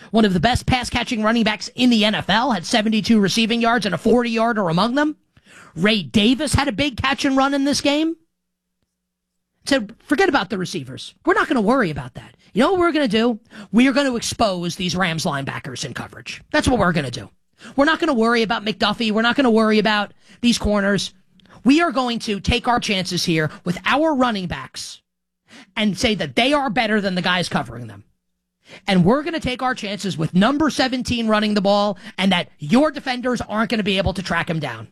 one of the best pass-catching running backs in the NFL, had 72 receiving yards and a 40-yarder among them. Ray Davis had a big catch and run in this game. So forget about the receivers. We're not going to worry about that. You know what we're going to do? We are going to expose these Rams linebackers in coverage. That's what we're going to do. We're not going to worry about McDuffie. We're not going to worry about these corners. We are going to take our chances here with our running backs and say that they are better than the guys covering them. And we're going to take our chances with number 17 running the ball and that your defenders aren't going to be able to track him down.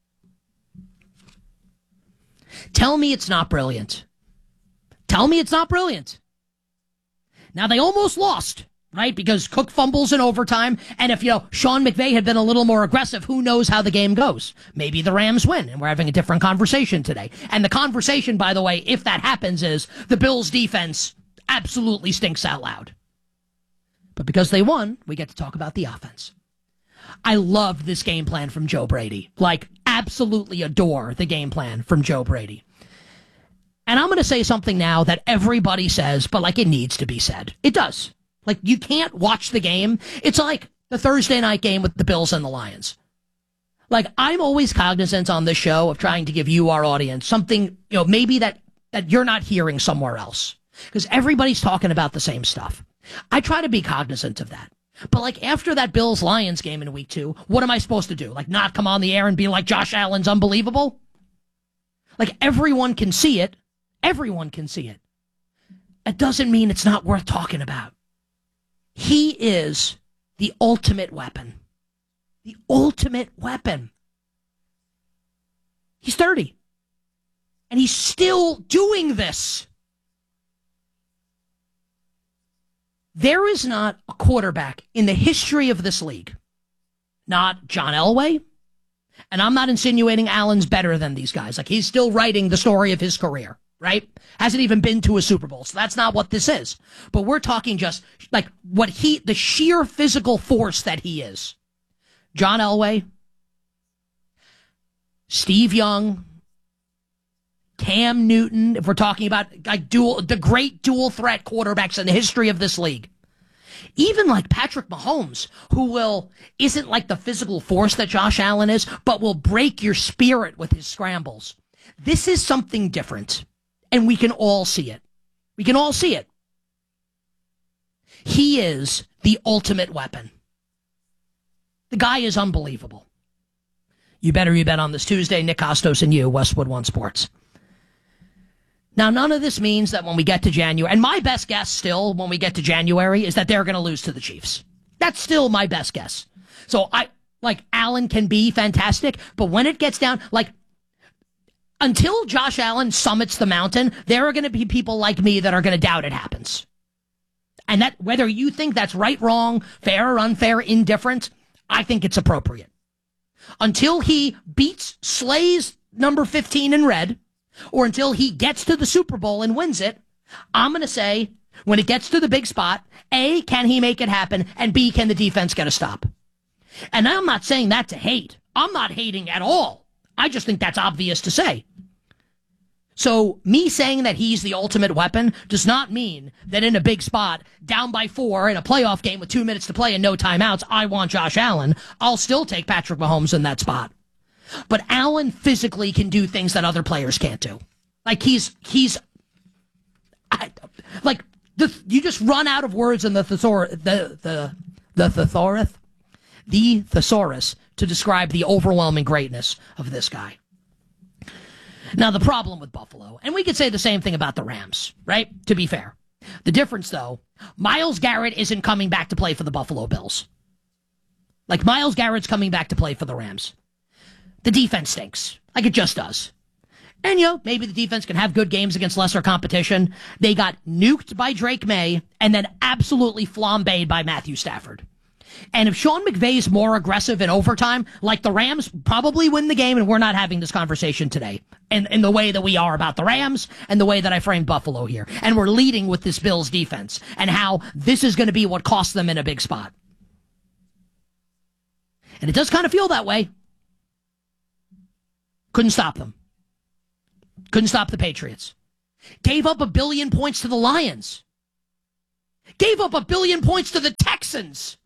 Tell me it's not brilliant. Tell me it's not brilliant. Now, they almost lost, right? Because Cook fumbles in overtime. And if, Sean McVay had been a little more aggressive, who knows how the game goes? Maybe the Rams win, and we're having a different conversation today. And the conversation, by the way, if that happens, is the Bills' defense absolutely stinks out loud. But because they won, we get to talk about the offense. I love this game plan from Joe Brady. Absolutely adore the game plan from Joe Brady. And I'm going to say something now that everybody says, but it needs to be said. It does. You can't watch the game. It's like the Thursday night game with the Bills and the Lions. I'm always cognizant on this show of trying to give you, our audience, something, maybe that you're not hearing somewhere else. Because everybody's talking about the same stuff. I try to be cognizant of that. But after that Bills-Lions game in week 2, what am I supposed to do? Not come on the air and be like Josh Allen's unbelievable? Everyone can see it. Everyone can see it. It doesn't mean it's not worth talking about. He is the ultimate weapon. The ultimate weapon. He's 30. And he's still doing this. There is not a quarterback in the history of this league, not John Elway, and I'm not insinuating Allen's better than these guys. He's still writing the story of his career, right? Hasn't even been to a Super Bowl, so that's not what this is. But we're talking just the sheer physical force that he is. John Elway, Steve Young, Cam Newton, if we're talking about the great dual threat quarterbacks in the history of this league. Even Patrick Mahomes, who isn't the physical force that Josh Allen is, but will break your spirit with his scrambles. This is something different, and we can all see it. We can all see it. He is the ultimate weapon. The guy is unbelievable. You better you bet on this Tuesday. Nick Costos and you, Westwood One Sports. Now, none of this means that when we get to January, and my best guess still when we get to January is that they're going to lose to the Chiefs. That's still my best guess. So Allen can be fantastic, but when it gets down, until Josh Allen summits the mountain, there are going to be people like me that are going to doubt it happens. And that, whether you think that's right, wrong, fair or unfair, indifferent, I think it's appropriate. Until he slays number 15 in red, or until he gets to the Super Bowl and wins it, I'm going to say, when it gets to the big spot, A, can he make it happen, and B, can the defense get a stop? And I'm not saying that to hate. I'm not hating at all. I just think that's obvious to say. So me saying that he's the ultimate weapon does not mean that in a big spot, down by 4 in a playoff game with 2 minutes to play and no timeouts, I want Josh Allen. I'll still take Patrick Mahomes in that spot. But Allen physically can do things that other players can't do. You just run out of words in the thesaurus to describe the overwhelming greatness of this guy. Now, the problem with Buffalo, and we could say the same thing about the Rams, right? To be fair. The difference, though, Myles Garrett isn't coming back to play for the Buffalo Bills. Myles Garrett's coming back to play for the Rams. The defense stinks. It just does. And, maybe the defense can have good games against lesser competition. They got nuked by Drake May and then absolutely flambéed by Matthew Stafford. And if Sean McVay's more aggressive in overtime, the Rams probably win the game, and we're not having this conversation today in the way that we are about the Rams and the way that I framed Buffalo here. And we're leading with this Bills defense and how this is going to be what costs them in a big spot. And it does kind of feel that way. Couldn't stop them. Couldn't stop the Patriots. Gave up 1 billion points to the Lions. Gave up 1 billion points to the Texans. Texans.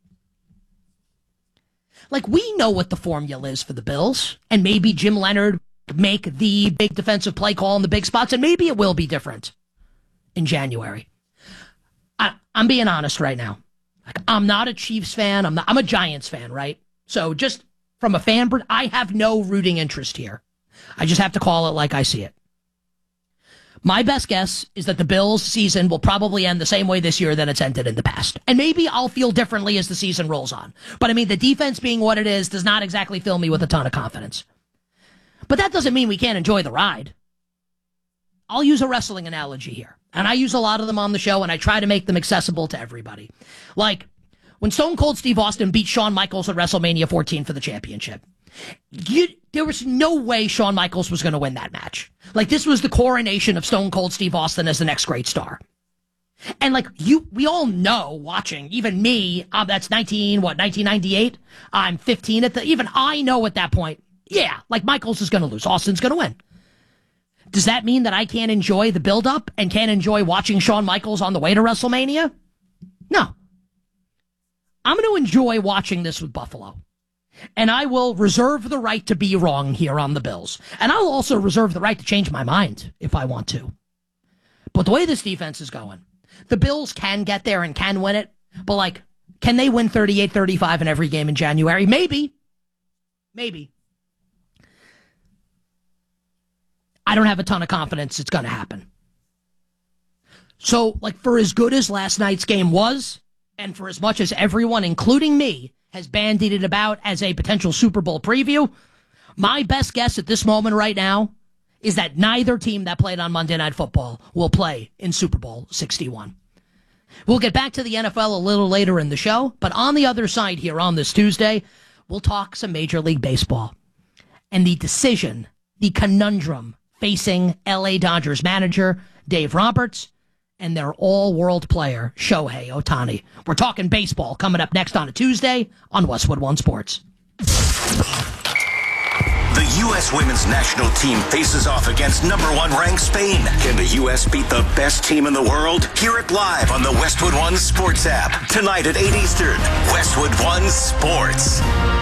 Like, we know what the formula is for the Bills, and maybe Jim Leonard make the big defensive play call in the big spots, and maybe it will be different in January. I'm being honest right now. Like, I'm not a Chiefs fan. I'm a Giants fan, right? So just from a fan, I have no rooting interest here. I just have to call it like I see it. My best guess is that the Bills' season will probably end the same way this year that it's ended in the past. And maybe I'll feel differently as the season rolls on. But I mean, the defense being what it is does not exactly fill me with a ton of confidence. But that doesn't mean we can't enjoy the ride. I'll use a wrestling analogy here. And I use a lot of them on the show, and I try to make them accessible to everybody. Like, when Stone Cold Steve Austin beat Shawn Michaels at WrestleMania 14 for the championship, there was no way Shawn Michaels was going to win that match. Like, this was the coronation of Stone Cold Steve Austin as the next great star. And like, we all know, watching, even me, that's 1998? I'm 15 even I know at that point, yeah, like, Michaels is going to lose. Austin's going to win. Does that mean that I can't enjoy the build-up and can't enjoy watching Shawn Michaels on the way to WrestleMania? No. I'm going to enjoy watching this with Buffalo. And I will reserve the right to be wrong here on the Bills. And I'll also reserve the right to change my mind if I want to. But the way this defense is going, the Bills can get there and can win it. But, like, can they win 38-35 in every game in January? Maybe. Maybe. I don't have a ton of confidence it's going to happen. So, like, for as good as last night's game was, and for as much as everyone, including me, has bandied it about as a potential Super Bowl preview, my best guess at this moment right now is that neither team that played on Monday Night Football will play in Super Bowl 61. We'll get back to the NFL a little later in the show, but on the other side here on this Tuesday, we'll talk some Major League Baseball and the decision, the conundrum facing LA Dodgers manager Dave Roberts and their all-world player Shohei Ohtani. We're talking baseball coming up next on a Tuesday on Westwood One Sports. The U.S. women's national team faces off against number one ranked Spain. Can the U.S. beat the best team in the world? Hear it live on the Westwood One Sports app. Tonight at 8 Eastern. Westwood One Sports.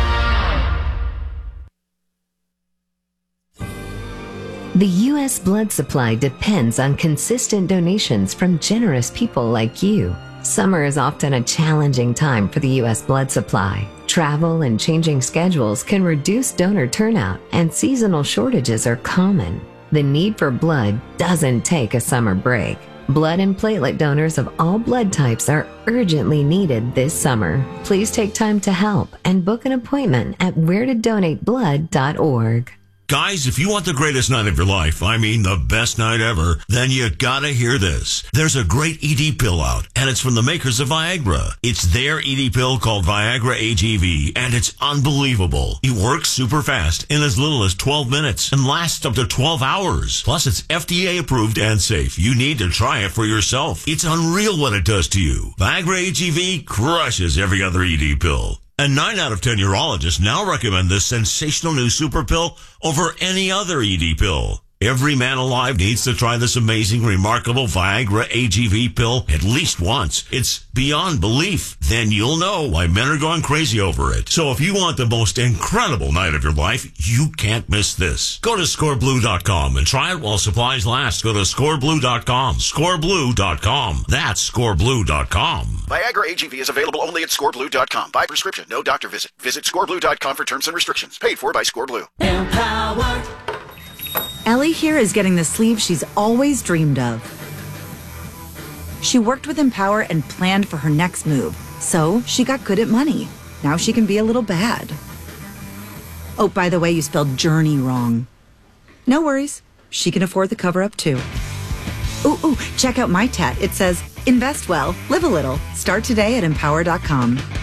The U.S. blood supply depends on consistent donations from generous people like you. Summer is often a challenging time for the U.S. blood supply. Travel and changing schedules can reduce donor turnout, and seasonal shortages are common. The need for blood doesn't take a summer break. Blood and platelet donors of all blood types are urgently needed this summer. Please take time to help and book an appointment at wheretodonateblood.org. Guys, if you want the greatest night of your life, I mean the best night ever, then you gotta hear this. There's a great ED pill out, and it's from the makers of Viagra. It's their ED pill called Viagra AGV, and it's unbelievable. It works super fast in as little as 12 minutes and lasts up to 12 hours. Plus, it's FDA approved and safe. You need to try it for yourself. It's unreal what it does to you. Viagra AGV crushes every other ED pill. And 9 out of 10 urologists now recommend this sensational new super pill over any other ED pill. Every man alive needs to try this amazing, remarkable Viagra AGV pill at least once. It's beyond belief. Then you'll know why men are going crazy over it. So if you want the most incredible night of your life, you can't miss this. Go to scoreblue.com and try it while supplies last. Go to scoreblue.com. Scoreblue.com. That's scoreblue.com. Viagra AGV is available only at scoreblue.com. By prescription, no doctor visit. Visit scoreblue.com for terms and restrictions. Paid for by Scoreblue. Empower. Ellie here is getting the sleeve she's always dreamed of. She worked with Empower and planned for her next move, so she got good at money. Now she can be a little bad. Oh, by the way, you spelled journey wrong. No worries. She can afford the cover-up, too. Ooh, check out my tat. It says, invest well, live a little. Start today at empower.com.